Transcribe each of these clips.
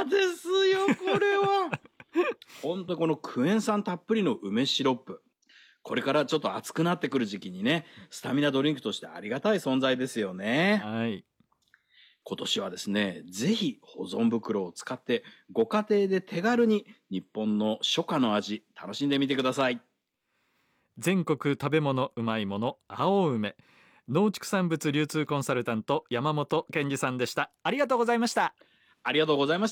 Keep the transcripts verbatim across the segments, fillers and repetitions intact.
ですよ、これは。本当にこのクエン酸たっぷりの梅シロップ。これからちょっと暑くなってくる時期にね、スタミナドリンクとしてありがたい存在ですよね。 はい。 今年はですね、ぜひ保存袋を使ってご家庭で手軽に日本の初夏の味楽しんでみてください。 全国食べ物うまいもの青梅、農畜産物流通コンサルタント山本健二さんでした。ありがとうございました。 ありがとうございました。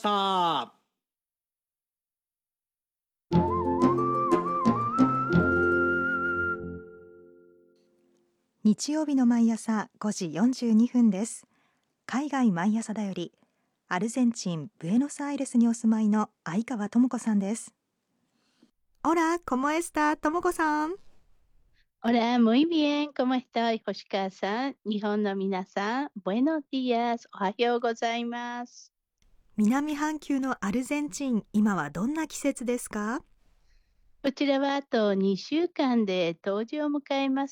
日曜日の毎朝ごじよんじゅうにふんです。海外毎朝だより、アルゼンチンブエノスアイレスにお住まいの相川智子さんです。オラ、コモエスタ、智子さん。 Hola, muy bien, ¿cómo está, 星川さん？日本の皆さん、Buenos días、おはようございます。 南半球のアルゼンチン、今はどんな季節ですか？ こちらはあとにしゅうかんで冬至を迎えます。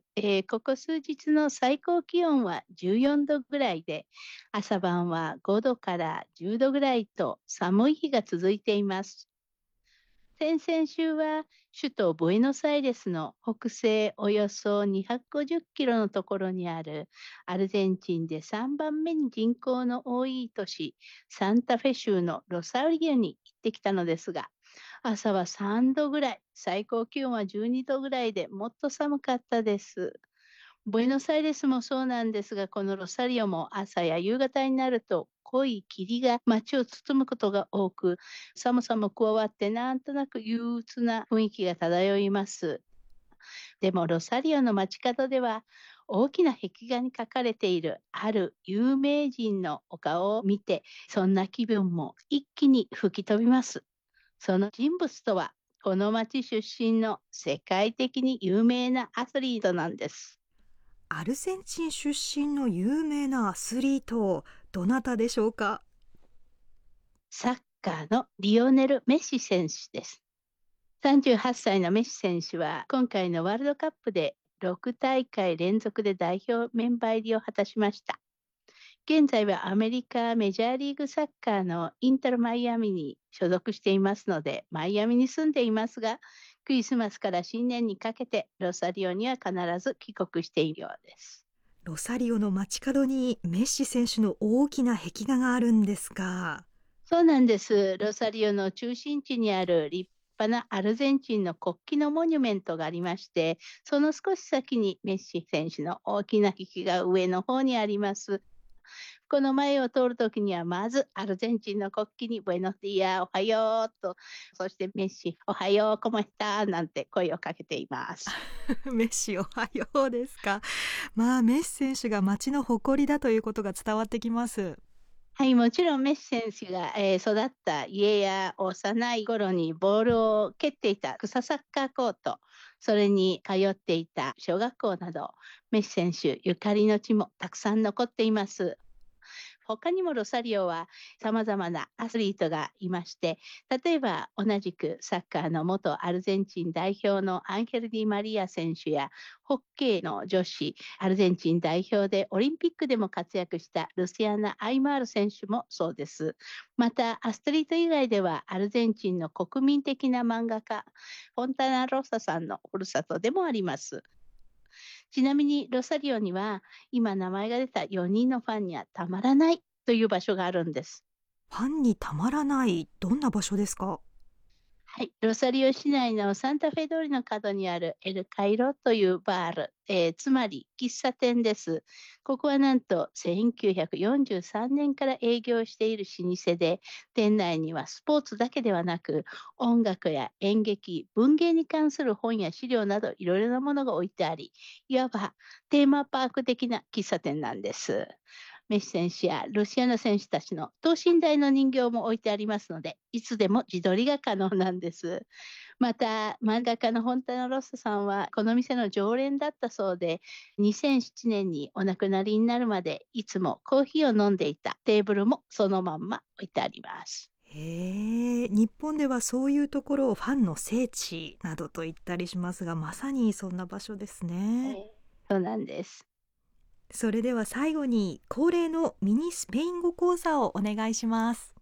えー、ここ数日の最高気温はじゅうよんどぐらいで、朝晩はごどからじゅうどぐらいと寒い日が続いています。先々週は首都ブエノスアイレスの北西およそにひゃくごじゅっキロのところにあるアルゼンチンでさんばんめに人口の多い都市サンタフェ州のロサリオに行ってきたのですが、朝はさんどぐらい、最高気温はじゅうにどぐらいでもっと寒かったです。ブエノスアイレスもそうなんですが、このロサリオも朝や夕方になると濃い霧が街を包むことが多く、寒さも加わってなんとなく憂鬱な雰囲気が漂います。でもロサリオの街角では大きな壁画に描かれているある有名人のお顔を見て、そんな気分も一気に吹き飛びます。その人物とは、この町出身の世界的に有名なアスリートなんです。 アルゼンチン出身の有名なアスリート、どなたでしょうか？ サッカーのリオネル・メッシ選手です。さんじゅうはっさいのメッシ選手は今回のワールドカップでろくたいかい連続で代表メンバー入りを果たしました。現在はアメリカメジャーリーグサッカーのインタルマイアミに所属していますので、マイアミに住んでいますが、クリスマスから新年にかけてロサリオには必ず帰国しているようです。 ロサリオの街角にメッシ選手の大きな壁画があるんですか？ そうなんです。ロサリオの中心地にある立派なアルゼンチンの国旗のモニュメントがありまして、その少し先にメッシ選手の大きな壁画が上の方にあります。この前を通るときには、まずアルゼンチンの国旗にブエノスディア、おはようと、そしてメッシ、おはよう、コモエスタなんて声をかけています。 メッシおはようですか。まあメッシ選手が街の誇りだということが伝わってきます。 はい、もちろんメッシ選手が、えー、育った家や幼い頃にボールを蹴っていた草サッカーコート、それに通っていた小学校など、メッシ選手ゆかりの地もたくさん残っています。他にもロサリオは様々なアスリートがいまして、例えば同じくサッカーの元アルゼンチン代表のアンヘル・ディ・マリア選手や、ホッケーの女子アルゼンチン代表でオリンピックでも活躍したルシアナ・アイマール選手もそうです。またアストリート以外ではアルゼンチンの国民的な漫画家フォンタナ・ロサさんのふるさとでもあります。ちなみにロサリオには今名前が出たよにんのファンにはたまらないという場所があるんです。 ファンにたまらない、どんな場所ですか？ はい、ロサリオ市内のサンタフェ通りの角にあるエルカイロというバール、えー、つまり喫茶店です。ここはなんとせんきゅうひゃくよんじゅうさんねんから営業している老舗で、店内にはスポーツだけではなく、音楽や演劇、文芸に関する本や資料などいろいろなものが置いてあり、いわばテーマパーク的な喫茶店なんです。メッシ選手やルシアナ選手たちの等身大の人形も置いてありますので、いつでも自撮りが可能なんです。また、漫画家のフォンタナ・ロッサさんはこの店の常連だったそうで、にせんななねんにお亡くなりになるまでいつもコーヒーを飲んでいたテーブルもそのまんま置いてあります。 へえ、日本ではそういうところをファンの聖地などと言ったりしますが、まさにそんな場所ですね。 えー、そうなんです。 それでは最後に恒例のミニスペイン語講座をお願いします。